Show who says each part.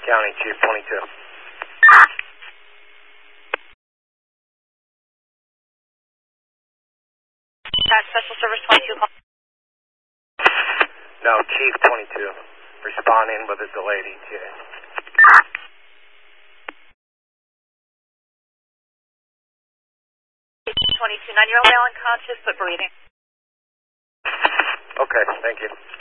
Speaker 1: County, Chief 22.
Speaker 2: Special Service 22.
Speaker 1: No, Chief 22. Responding with a delayed ETA.
Speaker 2: 22, 9-year-old male unconscious but breathing.
Speaker 1: Okay, thank you.